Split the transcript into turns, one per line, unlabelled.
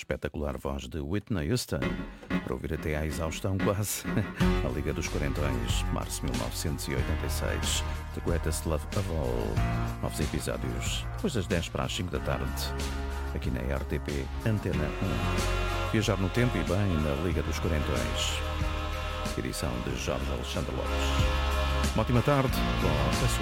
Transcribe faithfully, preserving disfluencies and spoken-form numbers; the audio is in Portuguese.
espetacular voz de Whitney Houston, para ouvir até à exaustão quase. A Liga dos Quarentões, março de mil novecentos e oitenta e seis, The Greatest Love of All. Novos episódios depois das dez para as cinco da tarde, aqui na R T P Antena um. Viajar no tempo e bem na Liga dos Quarentões. Edição de Jorge Alexandre Lopes. Uma ótima tarde com a sua